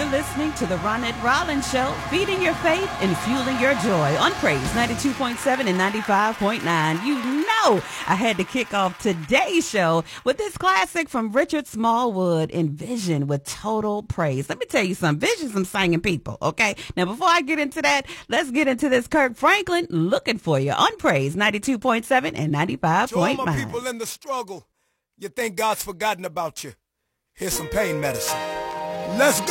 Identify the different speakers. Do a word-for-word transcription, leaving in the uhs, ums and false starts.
Speaker 1: You're listening to the Ronette Rollins Show, feeding your faith and fueling your joy on Praise ninety-two point seven and ninety-five point nine. You know I had to kick off today's show with this classic from Richard Smallwood, Envision with Total Praise. Let me tell you something. Vision's some singing people, okay? Now, before I get into that, let's get into this Kirk Franklin looking for you on Praise ninety-two point seven and ninety-five point nine.
Speaker 2: To all my people in the struggle, you think God's forgotten about you. Here's some pain medicine. Let's go.